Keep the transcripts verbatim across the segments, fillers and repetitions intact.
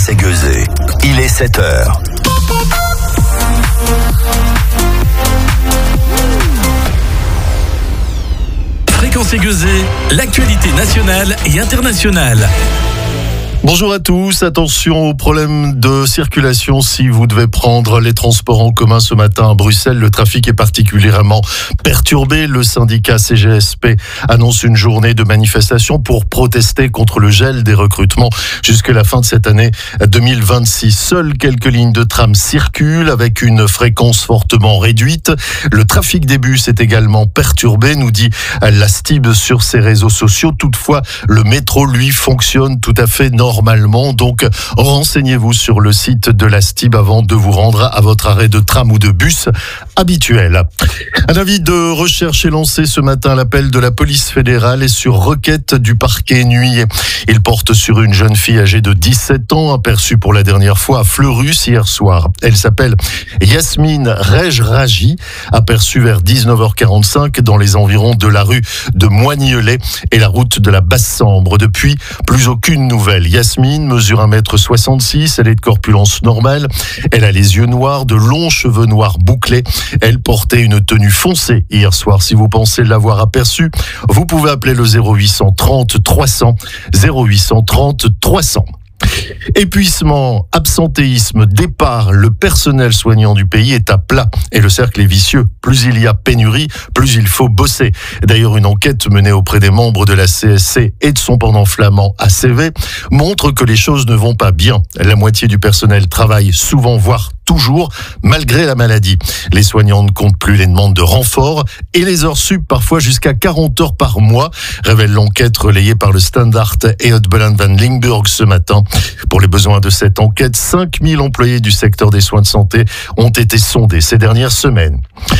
Fréquence Aiguezée. Il est sept heures. Fréquence Aiguezée, l'actualité nationale et internationale. Bonjour à tous, attention aux problèmes de circulation si vous devez prendre les transports en commun ce matin à Bruxelles. Le trafic est particulièrement perturbé. Le syndicat C G S P annonce une journée de manifestation pour protester contre le gel des recrutements jusqu'à la fin de cette année deux mille vingt-six. Seules quelques lignes de tram circulent avec une fréquence fortement réduite. Le trafic des bus est également perturbé, nous dit la S T I B sur ses réseaux sociaux. Toutefois, le métro, lui, fonctionne tout à fait normalement. Normalement, donc renseignez-vous sur le site de la S T I B avant de vous rendre à votre arrêt de tram ou de bus habituel. Un avis de recherche est lancé ce matin à l'appel de la police fédérale et sur requête du parquet nuit. Il porte sur une jeune fille âgée de dix-sept ans aperçue pour la dernière fois à Fleurus hier soir. Elle s'appelle Yasmine Rejraji, aperçue vers dix-neuf heures quarante-cinq dans les environs de la rue de Moignelet et la route de la Basse-Sambre. Depuis, plus aucune nouvelle. Yasmine mesure un mètre soixante-six, elle est de corpulence normale, elle a les yeux noirs, de longs cheveux noirs bouclés, elle portait une tenue foncée hier soir. Si vous pensez l'avoir aperçue, vous pouvez appeler le zéro huit cent trente trois cents, zéro huit cent trente trois cents. Épuisement, absentéisme, départ, le personnel soignant du pays est à plat et le cercle est vicieux. Plus il y a pénurie, plus il faut bosser. D'ailleurs, une enquête menée auprès des membres de la C S C et de son pendant flamand A C V montre que les choses ne vont pas bien. La moitié du personnel travaille souvent, voire toujours, malgré la maladie. Les soignants ne comptent plus les demandes de renfort et les heures sup, parfois jusqu'à quarante heures par mois, révèle l'enquête relayée par le Standard et Hotbeland van Limburg ce matin. Pour les besoins de cette enquête, cinq mille employés du secteur des soins de santé ont été sondés ces dernières semaines.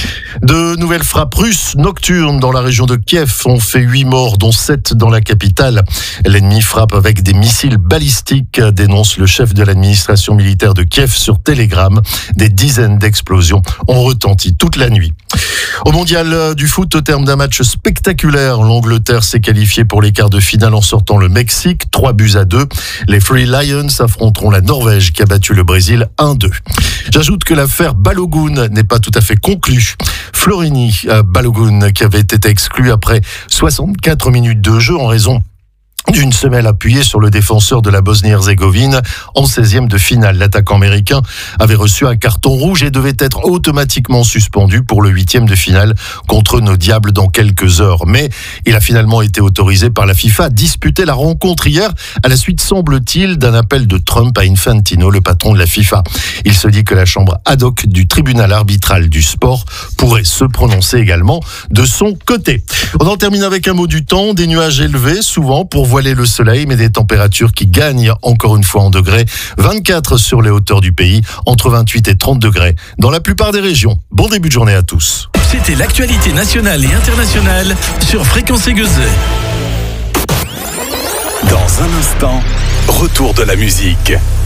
De nouvelles frappes russes nocturnes dans la région de Kiev ont fait huit morts, dont sept dans la capitale. L'ennemi frappe avec des missiles balistiques, dénonce le chef de l'administration militaire de Kiev sur Telegram. Des dizaines d'explosions ont retenti toute la nuit. Au mondial du foot, au terme d'un match spectaculaire, l'Angleterre s'est qualifiée pour les quarts de finale en sortant le Mexique, trois buts à deux. Les Three Lions affronteront la Norvège qui a battu le Brésil un deux. J'ajoute que l'affaire Balogun n'est pas tout à fait conclue. Florini Balogun, qui avait été exclu après soixante-quatre minutes de jeu en raison d'une semelle appuyée sur le défenseur de la Bosnie-Herzégovine en seizième de finale. L'attaquant américain avait reçu un carton rouge et devait être automatiquement suspendu pour le huitième de finale contre nos Diables dans quelques heures. Mais il a finalement été autorisé par la FIFA à disputer la rencontre hier à la suite, semble-t-il, d'un appel de Trump à Infantino, le patron de la FIFA. Il se dit que la chambre ad hoc du tribunal arbitral du sport pourrait se prononcer également de son côté. On en termine avec un mot du temps, des nuages élevés, souvent pour voiler le soleil, mais des températures qui gagnent encore une fois en degrés. vingt-quatre sur les hauteurs du pays, entre vingt-huit et trente degrés dans la plupart des régions. Bon début de journée à tous. C'était l'actualité nationale et internationale sur Fréquence Aiguezée. Dans un instant, retour de la musique.